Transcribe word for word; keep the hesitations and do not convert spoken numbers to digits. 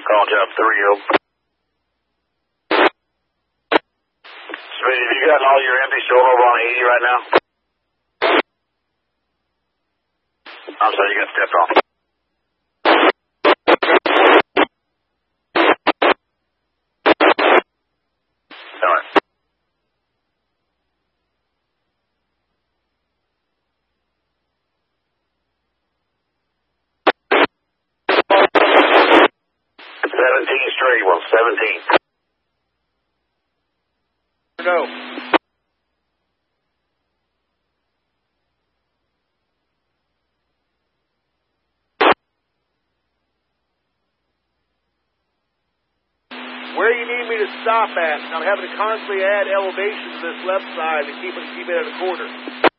Call job three oh. Smitty, have you got all your empties stored over on eighty right now? I'm sorry, you got stepped on. Sorry. seventeen straight ones, seventeen. Go. Where you need me to stop at? I'm having to constantly add elevation to this left side to keep it keep it at a quarter.